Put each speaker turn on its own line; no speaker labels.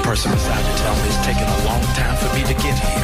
person beside you tell me it's taking a long time for me to get here.